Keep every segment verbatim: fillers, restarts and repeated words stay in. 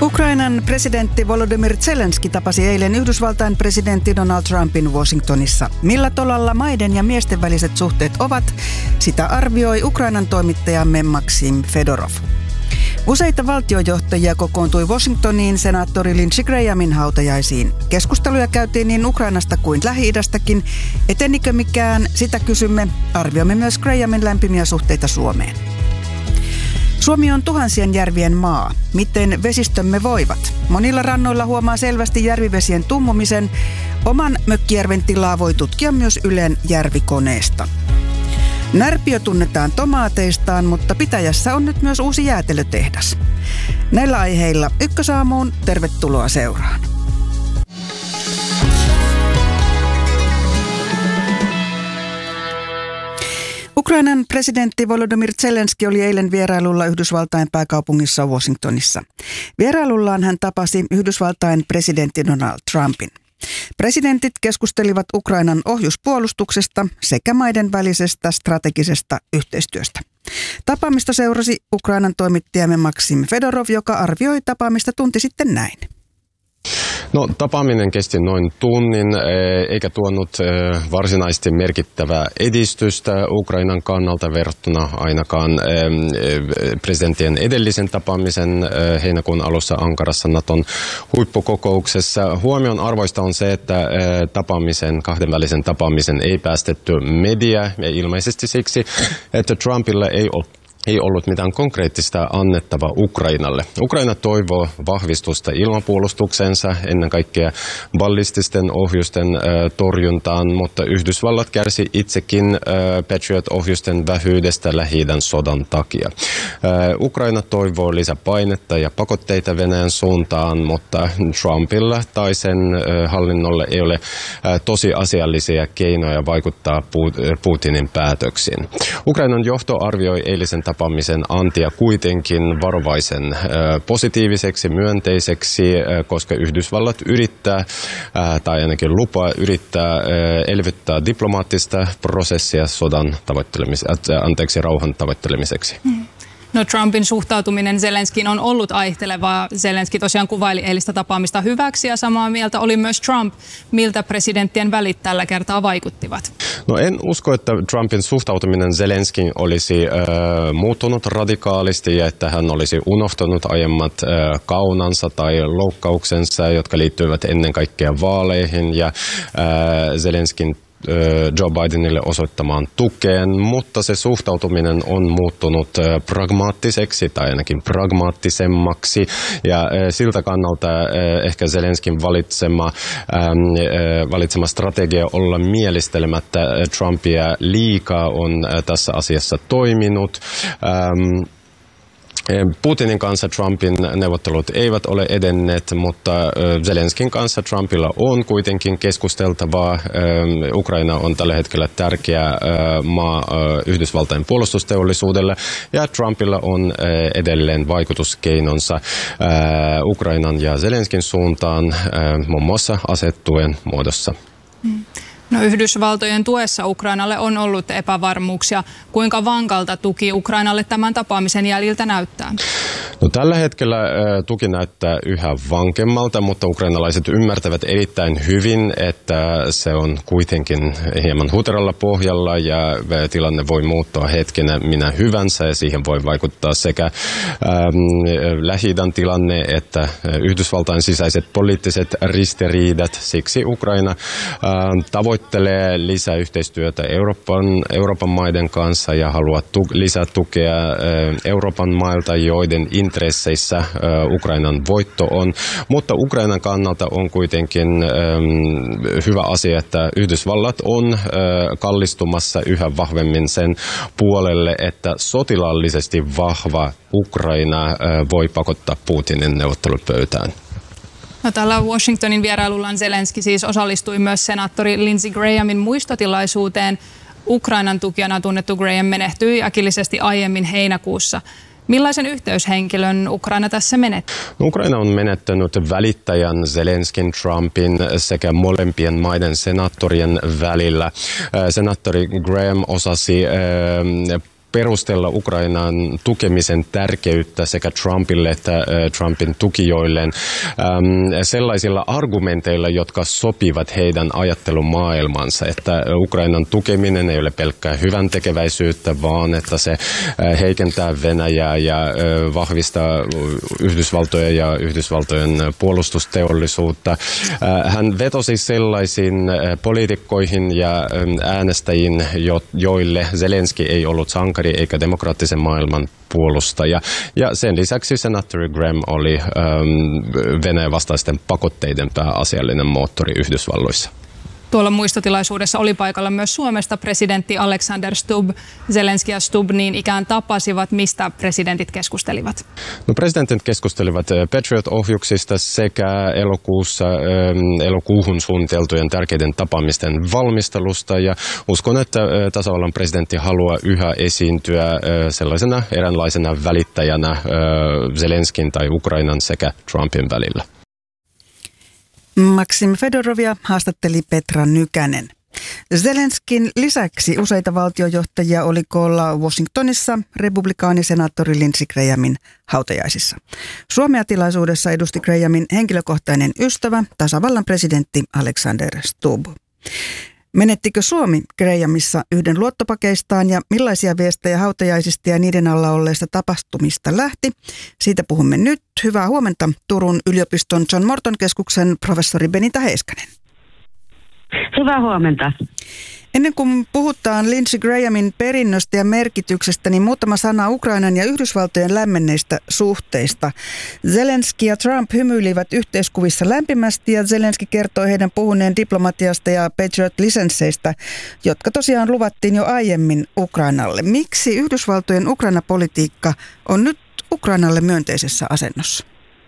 Ukrainan presidentti Volodymyr Zelenski tapasi eilen Yhdysvaltain presidentti Donald Trumpin Washingtonissa. Millä tolalla maiden ja miesten väliset suhteet ovat, sitä arvioi Ukrainan toimittajamme Maksim Fedorov. Useita valtiojohtajia kokoontui Washingtoniin senaattori Lindsey Grahamin hautajaisiin. Keskusteluja käytiin niin Ukrainasta kuin Lähi-idästäkin. Etenikö mikään, sitä kysymme. Arvioimme myös Grahamin lämpimiä suhteita Suomeen. Suomi on tuhansien järvien maa. Miten vesistömme voivat? Monilla rannoilla huomaa selvästi järvivesien tummumisen. Oman mökkijärven tilaa voi tutkia myös Ylen järvikoneesta. Närpiö tunnetaan tomaateistaan, mutta pitäjässä on nyt myös uusi jäätelötehdas. Näillä aiheilla Ykkösaamuun, tervetuloa seuraan. Ukrainan presidentti Volodymyr Zelenski oli eilen vierailulla Yhdysvaltain pääkaupungissa Washingtonissa. Vierailullaan hän tapasi Yhdysvaltain presidentti Donald Trumpin. Presidentit keskustelivat Ukrainan ohjuspuolustuksesta sekä maiden välisestä strategisesta yhteistyöstä. Tapaamista seurasi Ukrainan toimittajamme Maksim Fedorov, joka arvioi tapaamista tunti sitten näin. No, tapaaminen kesti noin tunnin, eikä tuonut varsinaisesti merkittävää edistystä Ukrainan kannalta verrattuna ainakaan presidenttien edellisen tapaamisen heinäkuun alussa Ankarassa Naton huippukokouksessa. Huomion arvoista on se, että tapaamisen, kahdenvälisen tapaamisen ei päästetty media, ja ilmeisesti siksi, että Trumpilla ei ole Ei ollut mitään konkreettista annettavaa Ukrainalle. Ukraina toivoo vahvistusta ilmapuolustuksensa, ennen kaikkea ballististen ohjusten äh, torjuntaan, mutta Yhdysvallat kärsi itsekin äh, Patriot-ohjusten vähyydestä Lähi-idän sodan takia. Äh, Ukraina toivoo lisäpainetta ja pakotteita Venäjän suuntaan, mutta Trumpilla tai sen äh, hallinnolle ei ole äh, tosiasiallisia keinoja vaikuttaa Putinin päätöksiin. Ukrainan johto arvioi eilisen tapaamisen antia kuitenkin varovaisen positiiviseksi, myönteiseksi, koska Yhdysvallat yrittää, tai ainakin lupaa yrittää elvyttää diplomaattista prosessia sodan tavoittelemiseksi, anteeksi, rauhan tavoittelemiseksi. Mm. No, Trumpin suhtautuminen Zelenskiin on ollut aihtelevaa. Zelenski tosiaan kuvaili eilistä tapaamista hyväksi ja samaa mieltä oli myös Trump. Miltä presidenttien välit tällä kertaa vaikuttivat? No, en usko, että Trumpin suhtautuminen Zelenskiin olisi äh, muuttunut radikaalisti ja että hän olisi unohtanut aiemmat äh, kaunansa tai loukkauksensa, jotka liittyvät ennen kaikkea vaaleihin ja äh, Zelenskin Joe Bidenille osoittamaan tukeen, mutta se suhtautuminen on muuttunut pragmaattiseksi tai ainakin pragmaattisemmaksi ja siltä kannalta ehkä Zelenskin valitsema, valitsema strategia olla mielistelemättä Trumpia liikaa on tässä asiassa toiminut. Putinin kanssa Trumpin neuvottelut eivät ole edenneet, mutta Zelenskin kanssa Trumpilla on kuitenkin keskusteltavaa. Ukraina on tällä hetkellä tärkeä maa Yhdysvaltain puolustusteollisuudelle ja Trumpilla on edelleen vaikutuskeinonsa Ukrainan ja Zelenskin suuntaan muun muassa asetuen muodossa. Mm. No, Yhdysvaltojen tuessa Ukrainalle on ollut epävarmuuksia. Kuinka vankalta tuki Ukrainalle tämän tapaamisen jäljiltä näyttää? No, tällä hetkellä tuki näyttää yhä vankemmalta, mutta ukrainalaiset ymmärtävät erittäin hyvin, että se on kuitenkin hieman huteralla pohjalla ja tilanne voi muuttua hetkenä minä hyvänsä ja siihen voi vaikuttaa sekä ähm, Lähi-idän tilanne että Yhdysvaltain sisäiset poliittiset ristiriidat. Siksi Ukraina ähm, tavoittelee lisää yhteistyötä Euroopan, Euroopan maiden kanssa ja haluaa tu- lisää tukea äh, Euroopan mailta, joiden intresseissä äh, Ukrainan voitto on, mutta Ukrainan kannalta on kuitenkin ähm, hyvä asia, että Yhdysvallat on äh, kallistumassa yhä vahvemmin sen puolelle, että sotilaallisesti vahva Ukraina äh, voi pakottaa Putinin neuvottelupöytään. No, tällä Washingtonin vierailullaan Zelenski siis osallistui myös senaattori Lindsey Grahamin muistotilaisuuteen. Ukrainan tukijana tunnettu Graham menehtyi äkillisesti aiemmin heinäkuussa. Millaisen yhteyshenkilön Ukraina tässä menettää? Ukraina on menettänyt välittäjän Zelenskin, Trumpin sekä molempien maiden senaattorien välillä. Senaattori Graham osasi perustella Ukrainan tukemisen tärkeyttä sekä Trumpille että äh, Trumpin tukijoille ähm, sellaisilla argumenteilla, jotka sopivat heidän ajattelumaailmansa, että Ukrainan tukeminen ei ole pelkkää hyvän tekeväisyyttä, vaan että se äh, heikentää Venäjää ja äh, vahvistaa Yhdysvaltoja ja Yhdysvaltojen puolustusteollisuutta. Äh, hän vetosi sellaisiin äh, poliitikkoihin ja äh, äänestäjiin, jo, joille Zelenski ei ollut sankari eikä demokraattisen maailman puolustaja. Ja sen lisäksi senaattori Graham oli ähm, Venäjän vastaisten pakotteiden pääasiallinen moottori Yhdysvalloissa. Tuolla muistotilaisuudessa oli paikalla myös Suomesta presidentti Alexander Stubb. Zelenski ja Stubb niin ikään tapasivat. Mistä presidentit keskustelivat? No, presidentit keskustelivat Patriot-ohjuksista sekä elokuussa, elokuuhun suunniteltujen tärkeiden tapaamisten valmistelusta. Ja uskon, että tasavallan presidentti haluaa yhä esiintyä sellaisena eräänlaisena välittäjänä Zelenskin tai Ukrainan sekä Trumpin välillä. Maksim Fedorovia haastatteli Petra Nykänen. Zelenskin lisäksi useita valtiojohtajia oli koolla Washingtonissa republikaanisenaattori Lindsey Grahamin hautajaisissa. Suomea tilaisuudessa edusti Grahamin henkilökohtainen ystävä, tasavallan presidentti Alexander Stubb. Menettikö Suomi Grahamissa yhden luottopakeistaan ja millaisia viestejä hautajaisista ja niiden alla olleista tapahtumista lähti? Siitä puhumme nyt. Hyvää huomenta Turun yliopiston John Morton keskuksen professori Benita Heiskanen. Hyvää huomenta. Ennen kuin puhutaan Lindsey Grahamin perinnöstä ja merkityksestä, niin muutama sana Ukrainan ja Yhdysvaltojen lämmenneistä suhteista. Zelenski ja Trump hymyilivät yhteiskuvissa lämpimästi ja Zelenski kertoi heidän puhuneen diplomatiasta ja Patriot-lisensseistä, jotka tosiaan luvattiin jo aiemmin Ukrainalle. Miksi Yhdysvaltojen Ukraina-politiikka on nyt Ukrainalle myönteisessä asennossa?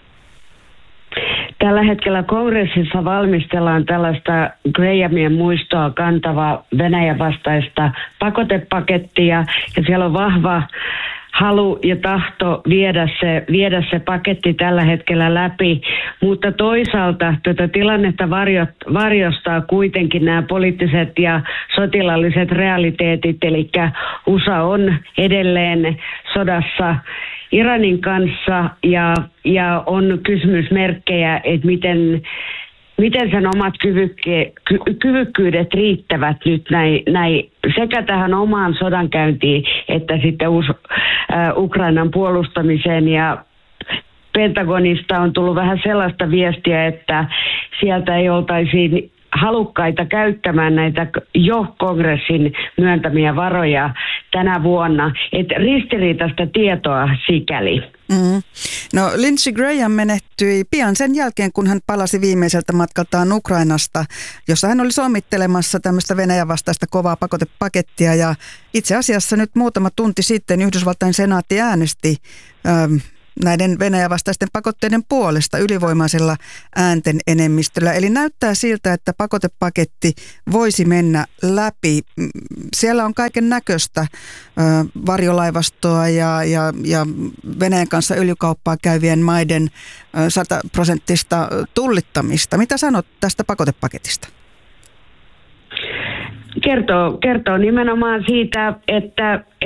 Tällä hetkellä kongressissa valmistellaan tällaista Grahamien muistoa kantavaa Venäjän vastaista pakotepakettia, ja siellä on vahva halu ja tahto viedä se, viedä se paketti tällä hetkellä läpi, mutta toisaalta tätä tilannetta varjo, varjostaa kuitenkin nämä poliittiset ja sotilaalliset realiteetit, eli U S A on edelleen sodassa Iranin kanssa ja, ja on kysymysmerkkejä, että miten, miten sen omat kyvykky, ky, kyvykkyydet riittävät nyt näin, näin sekä tähän omaan sodankäyntiin että sitten us, äh, Ukrainan puolustamiseen. Ja Pentagonista on tullut vähän sellaista viestiä, että sieltä ei oltaisi halukkaita käyttämään näitä jo kongressin myöntämiä varoja tänä vuonna. Että ristiriitaista tietoa sikäli. Mm. No, Lindsey Graham menehtyi pian sen jälkeen, kun hän palasi viimeiseltä matkaltaan Ukrainasta, jossa hän oli sommittelemassa tämmöistä Venäjän vastaista kovaa pakotepakettia. Ja itse asiassa nyt muutama tunti sitten Yhdysvaltain senaatti äänesti ähm, näiden Venäjän vastaisten pakotteiden puolesta ylivoimaisella äänten enemmistöllä. Eli näyttää siltä, että pakotepaketti voisi mennä läpi. Siellä on kaiken näköistä varjolaivastoa ja, ja, ja Venäjän kanssa öljykauppaa käyvien maiden sataprosenttista tullittamista. Mitä sanot tästä pakotepaketista? Kertoo, kertoo nimenomaan siitä, että